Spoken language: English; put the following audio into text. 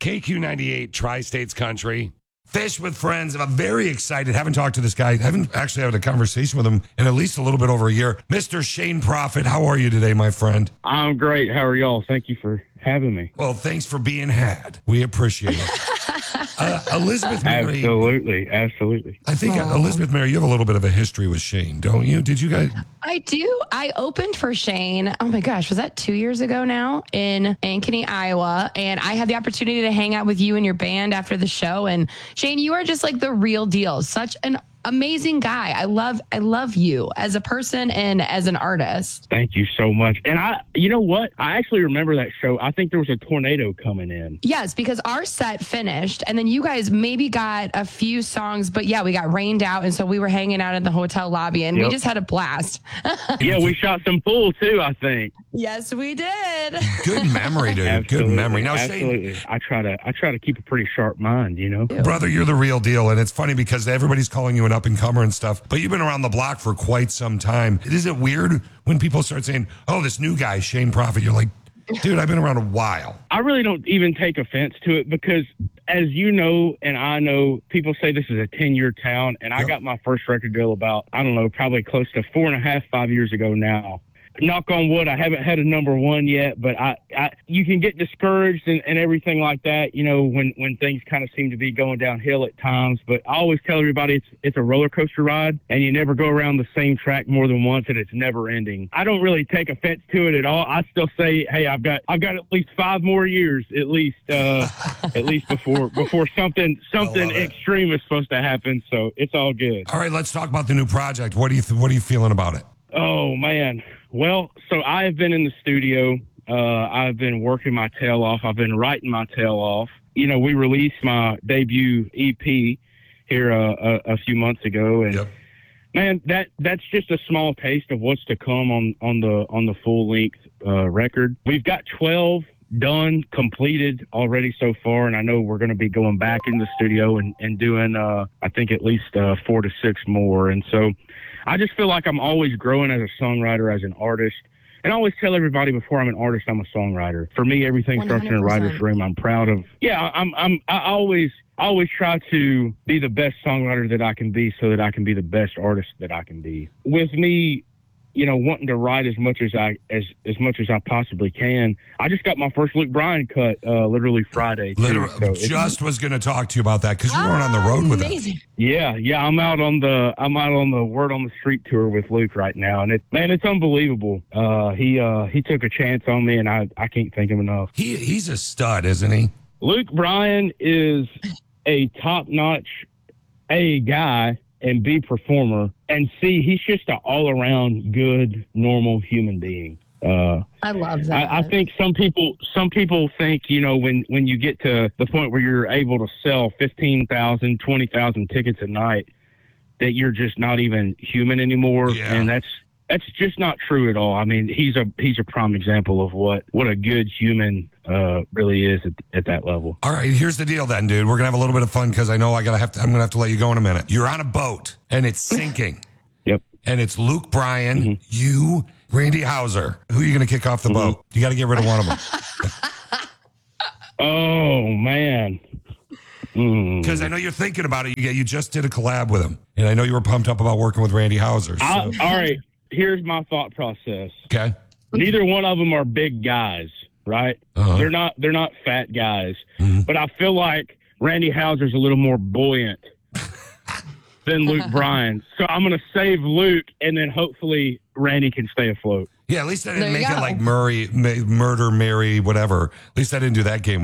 KQ98 Tri-States Country. Fish with Friends. I'm very excited. Haven't talked to this guy. Haven't actually had a conversation with him in at least a little bit over a year. Mr. Shane Prophet, how are you today, my friend? I'm great. How are y'all? Thank you for having me. Well, thanks for being had. We appreciate it. Elizabeth Mary. Absolutely. I think, Elizabeth Mary, you have a little bit of a history with Shane, don't you? Did you guys? I do. I opened for Shane. Oh my gosh, was that 2 years ago now in Ankeny, Iowa? And I had the opportunity to hang out with you and your band after the show. And Shane, you are just like the real deal. Such an amazing guy. I love you as a person and as an artist. Thank you so much. And you know what? I actually remember that show. I think there was a tornado coming in. Yes, because our set finished and then you guys maybe got a few songs, but yeah, we got rained out. And so we were hanging out in the hotel lobby and we just had a blast. Yeah, we shot some pool too, I think. Yes, we did. Good memory, dude. Absolutely. Good memory. Now, Absolutely. Shane, I try to keep a pretty sharp mind, you know? brother, you're the real deal. And it's funny because everybody's calling you an up and comer and stuff, but you've been around the block for quite some time. Is it weird when people start saying, oh, this new guy, Shane Prophet? You're like, dude, I've been around a while. I really don't even take offense to it because, as you know, and I know, people say this is a 10-year town, and I got my first record deal about, I don't know, probably close to 4.5, 5 years ago now. Knock on wood, I haven't had a number one yet, but you can get discouraged and everything like that, you know, when things kind of seem to be going downhill at times. But I always tell everybody it's a roller coaster ride, and you never go around the same track more than once, and it's never ending. I don't really take offense to it at all. I still say, hey, I've got at least 5 more years at least before something extreme is supposed to happen. So it's all good. All right, let's talk about the new project. What are you feeling about it? Oh man. Well, so I have been in the studio. I've been working my tail off. I've been writing my tail off. You know, we released my debut EP here a few months ago, and man, that's just a small taste of what's to come on the full length record. We've got 12 done, completed already so far, and I know we're going to be going back in the studio and doing I think at least 4 to 6 more. And so I just feel like I'm always growing as a songwriter, as an artist. And I always tell everybody before I'm an artist, I'm a songwriter. For me, everything 100%. Starts in a writer's room. I'm proud of. Yeah, I always try to be the best songwriter that I can be, so that I can be the best artist that I can be. With me, you know, wanting to write as much as I possibly can. I just got my first Luke Bryan cut literally Friday. Just was going to talk to you about that because you weren't on the road with him. Yeah, I'm out on the Word on the Street tour with Luke right now, and it's unbelievable. He took a chance on me, and I can't thank him enough. He's a stud, isn't he? Luke Bryan is a top-notch A guy and B performer, and C, he's just an all-around good, normal human being. I love that. I think some people think, you know, when you get to the point where you're able to sell 15,000, 20,000 tickets a night, that you're just not even human anymore. Yeah. And that's just not true at all. I mean, he's a prime example of what a good human really is at that level. All right, here's the deal then, dude. We're gonna have a little bit of fun because I know I'm gonna have to let you go in a minute. You're on a boat and it's sinking. Yep. And it's Luke Bryan, you, Randy Houser. Who are you gonna kick off the boat? You got to get rid of one of them. Oh man. Because I know you're thinking about it. You just did a collab with him, and I know you were pumped up about working with Randy Houser. So. All right. Here's my thought process. Okay. Neither one of them are big guys, right? Uh-huh. They're not fat guys. But I feel like Randy Houser's a little more buoyant than Luke Bryan. So I'm going to save Luke, and then hopefully Randy can stay afloat. Yeah, at least I didn't make it like Murray, Murder, Mary, whatever. At least I didn't do that game.